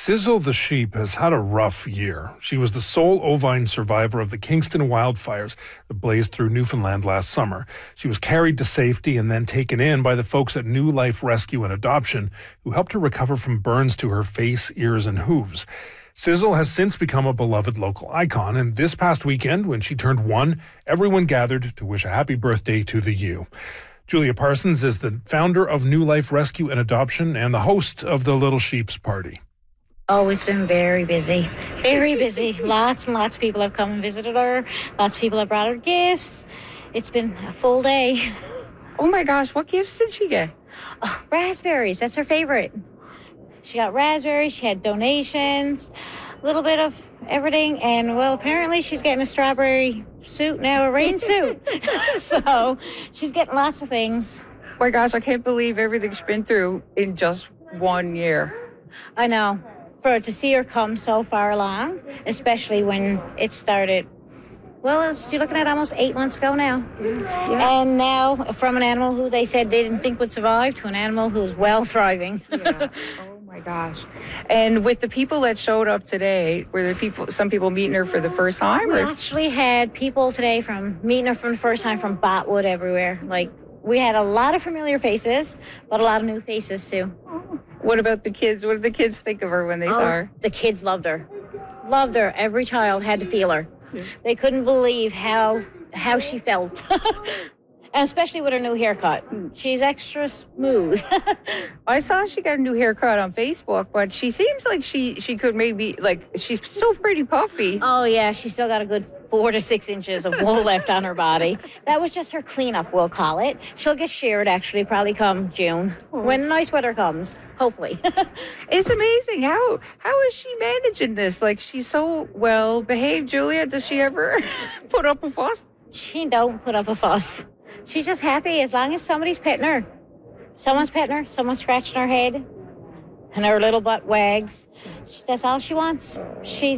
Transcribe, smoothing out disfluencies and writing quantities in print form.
Sizzle the sheep has had a rough year. She was the sole ovine survivor of the Kingston wildfires that blazed through Newfoundland last summer. She was carried to safety and then taken in by the folks at New Life Rescue and Adoption, who helped her recover from burns to her face, ears, and hooves. Sizzle has since become a beloved local icon, and this past weekend, when she turned 1, everyone gathered to wish a happy birthday to the ewe. Julia Parsons is the founder of New Life Rescue and Adoption and the host of the Little Sheep's Party. Oh, it's been very busy. Very busy. Lots and lots of people have come and visited her. Lots of people have brought her gifts. It's been a full day. Oh my gosh, what gifts did she get? Oh, raspberries, that's her favorite. She got raspberries, she had donations, a little bit of everything, and well, apparently she's getting a strawberry suit now, a rain suit. So she's getting lots of things. Oh my gosh, I can't believe everything she's been through in just 1 year. I know. To see her come so far along, especially when it started. Well, you're looking at almost 8 months ago now. Yeah. And now from an animal who they said they didn't think would survive to an animal who's well thriving. Yeah. Oh my gosh. And with the people that showed up today, were there some people meeting her for the first time? We actually had people today from meeting her from the first time from Botwood everywhere. Like, we had a lot of familiar faces, but a lot of new faces too. What about the kids? What did the kids think of her when they saw her? The kids loved her. Loved her. Every child had to feel her. Yeah. They couldn't believe how she felt. And especially with her new haircut. She's extra smooth. I saw she got a new haircut on Facebook, but she seems like she could maybe, like, she's still pretty puffy. Oh, yeah. She's still got a good 4 to 6 inches of wool left on her body. That was just her cleanup, we'll call it. She'll get sheared, actually, probably come June, when nice weather comes, hopefully. It's amazing. How is she managing this? Like, she's so well behaved. Julia, does she ever put up a fuss? She don't put up a fuss. She's just happy as long as somebody's petting her. Someone's petting her, someone's scratching her head, and her little butt wags. That's all she wants.